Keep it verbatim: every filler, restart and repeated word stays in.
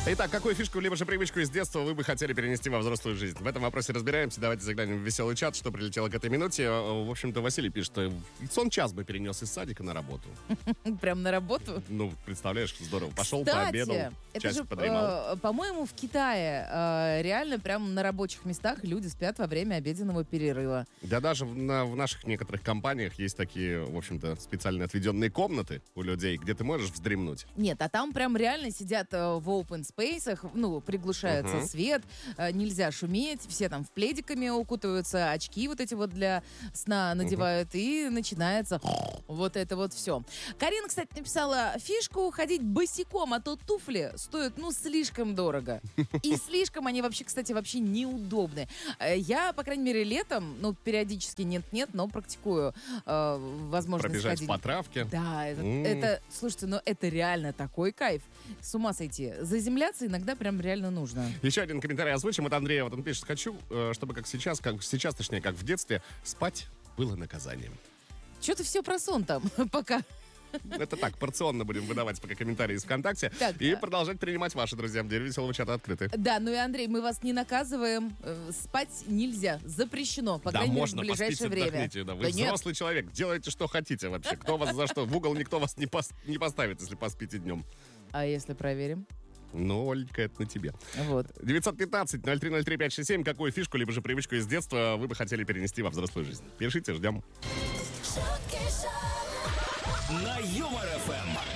Итак, какую фишку, либо же привычку из детства вы бы хотели перенести во взрослую жизнь? В этом вопросе разбираемся. Давайте заглянем в веселый чат, что прилетело к этой минуте. В общем-то, Василий пишет, что сон час бы перенес из садика на работу. Прям на работу? Ну, представляешь, здорово. Пошел, Кстати, пообедал, это же, часик подремал. э, по-моему, в Китае э, реально прям на рабочих местах люди спят во время обеденного перерыва. Да даже в, на, в наших некоторых компаниях есть такие, в общем-то, специально отведенные комнаты у людей, где ты можешь вздремнуть. Нет, а там прям реально сидят э, в open спейсах, ну, приглушается Мгм. свет, э, нельзя шуметь, все там в пледиками укутываются, очки вот эти вот для сна надевают, и начинается вот это вот все. Карина, кстати, написала фишку ходить босиком, а то туфли стоят, ну, слишком дорого. И слишком они вообще, кстати, вообще неудобны. Э, Я, по крайней мере, летом, ну, периодически нет-нет, но практикую э, возможность Пробежать ходить. по травке. Да, это, М. это, слушайте, ну это реально такой кайф. С ума сойти. Заземляться иногда прям реально нужно. Еще один комментарий озвучим от Андрея. Вот он пишет: хочу, э, чтобы как сейчас, как сейчас, точнее, как в детстве, спать было наказанием. Что-то все про сон там пока. Это так, порционно будем выдавать пока комментарии из ВКонтакте. Так, и а- продолжать принимать ваши, друзья. Дверь веселого чата открыты. Да, ну и, Андрей, мы вас не наказываем. Э, Спать нельзя. Запрещено. По Да, крайней мере, можно, в ближайшее поспите, время. отдохните. Да. Вы Да нет. взрослый человек, делайте, что хотите вообще. Кто вас за что? В угол никто вас не, пос- не поставит, если поспите днем. А если проверим? Ну, Олечка, это на тебе. Вот. девятьсот пятнадцать ноль три ноль три пять шесть семь. Какую фишку, либо же привычку из детства вы бы хотели перенести во взрослую жизнь? Пишите, ждем. На Юмор ФМ.